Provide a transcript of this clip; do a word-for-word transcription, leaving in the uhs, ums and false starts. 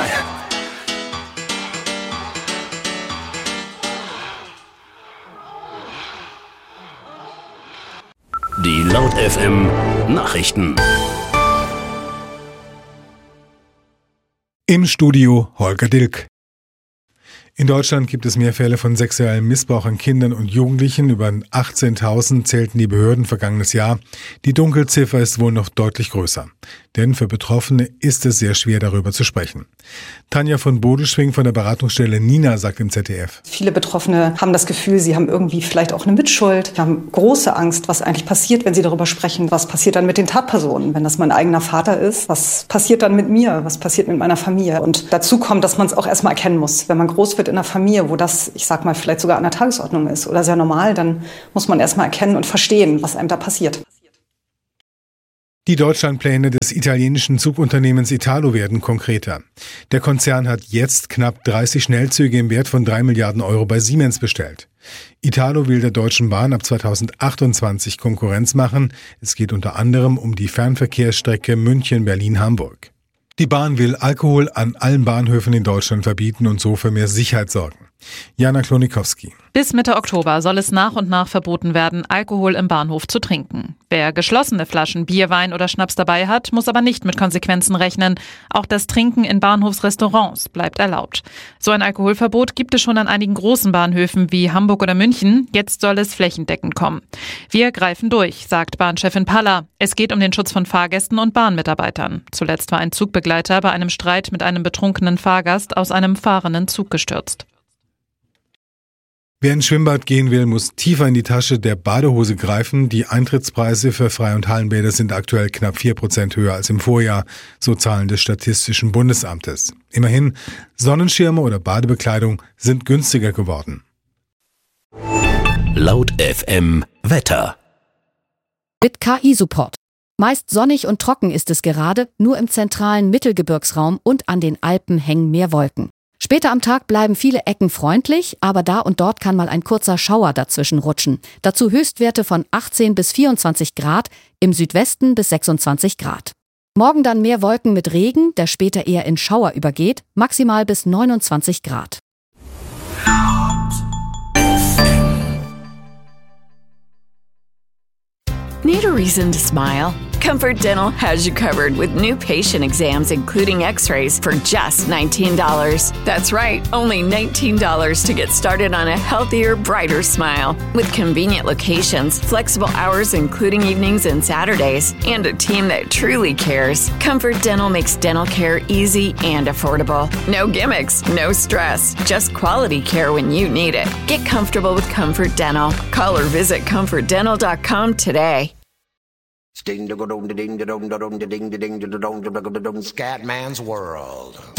Geil. Die Laut F M Nachrichten. Im Studio Holger Dilk. In Deutschland gibt es mehr Fälle von sexuellem Missbrauch an Kindern und Jugendlichen. Über achtzehntausend zählten die Behörden vergangenes Jahr. Die Dunkelziffer ist wohl noch deutlich größer. Denn für Betroffene ist es sehr schwer, darüber zu sprechen. Tanja von Bodeschwing von der Beratungsstelle Nina sagt im Z D F. Viele Betroffene haben das Gefühl, sie haben irgendwie vielleicht auch eine Mitschuld. Sie haben große Angst, was eigentlich passiert, wenn sie darüber sprechen. Was passiert dann mit den Tatpersonen, wenn das mein eigener Vater ist? Was passiert dann mit mir? Was passiert mit meiner Familie? Und dazu kommt, dass man es auch erstmal erkennen muss. Wenn man groß wird in einer Familie, wo das, ich sag mal, vielleicht sogar an der Tagesordnung ist oder sehr normal, dann muss man erstmal erkennen und verstehen, was einem da passiert. Die Deutschlandpläne des italienischen Zugunternehmens Italo werden konkreter. Der Konzern hat jetzt knapp dreißig Schnellzüge im Wert von drei Milliarden Euro bei Siemens bestellt. Italo will der Deutschen Bahn ab zweitausendachtundzwanzig Konkurrenz machen. Es geht unter anderem um die Fernverkehrsstrecke München-Berlin-Hamburg. Die Bahn will Alkohol an allen Bahnhöfen in Deutschland verbieten und so für mehr Sicherheit sorgen. Jana Klonikowski. Bis Mitte Oktober soll es nach und nach verboten werden, Alkohol im Bahnhof zu trinken. Wer geschlossene Flaschen Bier, Wein oder Schnaps dabei hat, muss aber nicht mit Konsequenzen rechnen. Auch das Trinken in Bahnhofsrestaurants bleibt erlaubt. So ein Alkoholverbot gibt es schon an einigen großen Bahnhöfen wie Hamburg oder München. Jetzt soll es flächendeckend kommen. Wir greifen durch, sagt Bahnchefin Paller. Es geht um den Schutz von Fahrgästen und Bahnmitarbeitern. Zuletzt war ein Zugbegleiter bei einem Streit mit einem betrunkenen Fahrgast aus einem fahrenden Zug gestürzt. Wer ins Schwimmbad gehen will, muss tiefer in die Tasche der Badehose greifen. Die Eintrittspreise für Freie- und Hallenbäder sind aktuell knapp vier Prozent höher als im Vorjahr, so Zahlen des Statistischen Bundesamtes. Immerhin, Sonnenschirme oder Badebekleidung sind günstiger geworden. Laut F M Wetter. Mit K I-Support. Meist sonnig und trocken ist es gerade, nur im zentralen Mittelgebirgsraum und an den Alpen hängen mehr Wolken. Später am Tag bleiben viele Ecken freundlich, aber da und dort kann mal ein kurzer Schauer dazwischen rutschen. Dazu Höchstwerte von achtzehn bis vierundzwanzig Grad, im Südwesten bis sechsundzwanzig Grad. Morgen dann mehr Wolken mit Regen, der später eher in Schauer übergeht, maximal bis neunundzwanzig Grad. Need a reason to smile? Comfort Dental has you covered with new patient exams, including x-rays, for just nineteen dollars. That's right, only nineteen dollars to get started on a healthier, brighter smile. With convenient locations, flexible hours including evenings and Saturdays, and a team that truly cares, Comfort Dental makes dental care easy and affordable. No gimmicks, no stress, just quality care when you need it. Get comfortable with Comfort Dental. Call or visit comfort dental dot com today. Sting da dong da ding da dong da dong da ding da ding da dong da dong Scatman's World.